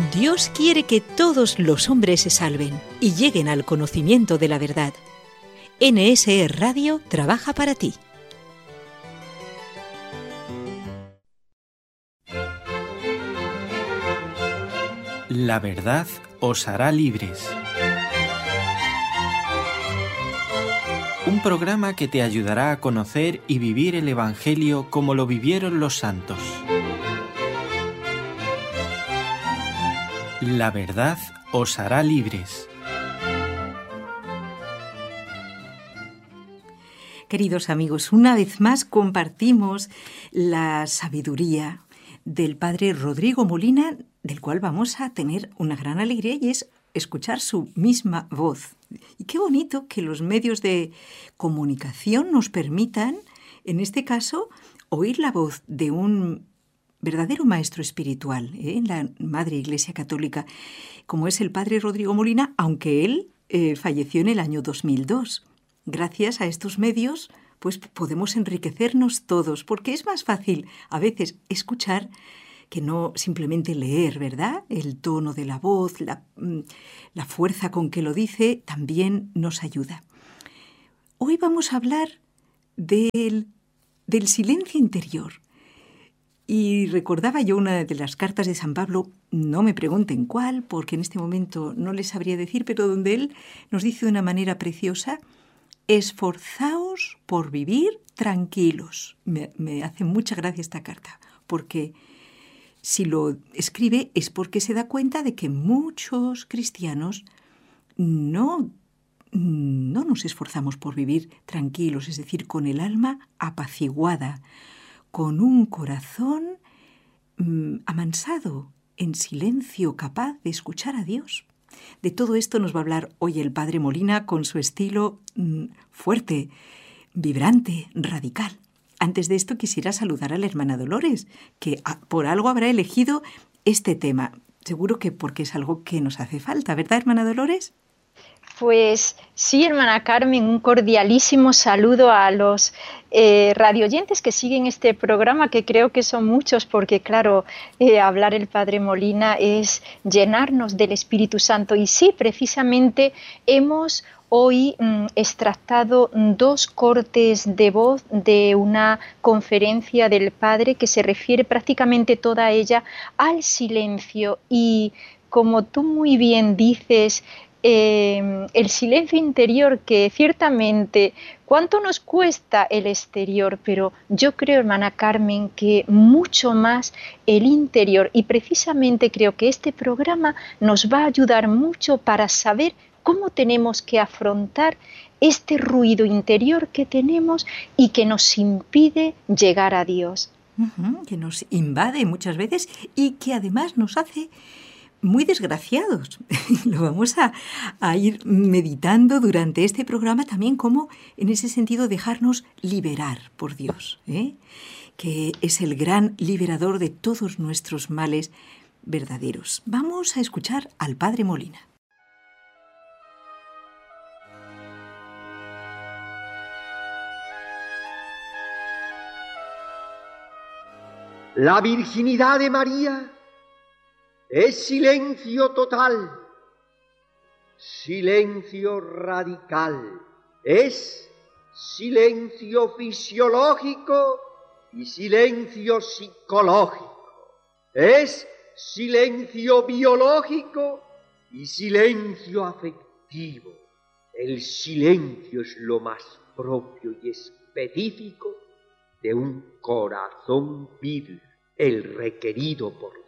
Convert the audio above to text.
Dios quiere que todos los hombres se salven y lleguen al conocimiento de la verdad. NSE Radio trabaja para ti. La verdad os hará libres. Un programa que te ayudará a conocer y vivir el Evangelio como lo vivieron los santos. La verdad os hará libres. Queridos amigos, una vez más compartimos la sabiduría del Padre Rodrigo Molina, del cual vamos a tener una gran alegría, y es escuchar su misma voz. Y qué bonito que los medios de comunicación nos permitan, en este caso, oír la voz de un verdadero maestro espiritual en la Madre Iglesia Católica, como es el Padre Rodrigo Molina, aunque él falleció en el año 2002. Gracias a estos medios, pues podemos enriquecernos todos, porque es más fácil a veces escuchar que no simplemente leer, ¿verdad? El tono de la voz, la fuerza con que lo dice, también nos ayuda. Hoy vamos a hablar del silencio interior. Y recordaba yo una de las cartas de San Pablo, no me pregunten cuál, porque en este momento no les sabría decir, pero donde él nos dice de una manera preciosa: esforzaos por vivir tranquilos. Me hace mucha gracia esta carta, porque si lo escribe es porque se da cuenta de que muchos cristianos no nos esforzamos por vivir tranquilos, es decir, con el alma apaciguada, con un corazón amansado, en silencio, capaz de escuchar a Dios. De todo esto nos va a hablar hoy el Padre Molina con su estilo fuerte, vibrante, radical. Antes de esto quisiera saludar a la hermana Dolores, que por algo habrá elegido este tema. Seguro que porque es algo que nos hace falta, ¿verdad, hermana Dolores? Pues sí, hermana Carmen, un cordialísimo saludo a los radioyentes que siguen este programa, que creo que son muchos, porque claro, hablar el Padre Molina es llenarnos del Espíritu Santo. Y sí, precisamente hemos hoy extractado dos cortes de voz de una conferencia del Padre que se refiere prácticamente toda ella al silencio. Y como tú muy bien dices, el silencio interior, que ciertamente cuánto nos cuesta el exterior, pero yo creo, hermana Carmen, que mucho más el interior, y precisamente creo que este programa nos va a ayudar mucho para saber cómo tenemos que afrontar este ruido interior que tenemos y que nos impide llegar a Dios. Que nos invade muchas veces y que además nos hace muy desgraciados. Lo vamos a ir meditando durante este programa también, cómo en ese sentido dejarnos liberar por Dios, que es el gran liberador de todos nuestros males verdaderos. Vamos a escuchar al Padre Molina. La virginidad de María es silencio total, silencio radical, es silencio fisiológico y silencio psicológico, es silencio biológico y silencio afectivo. El silencio es lo más propio y específico de un corazón virgen, el requerido por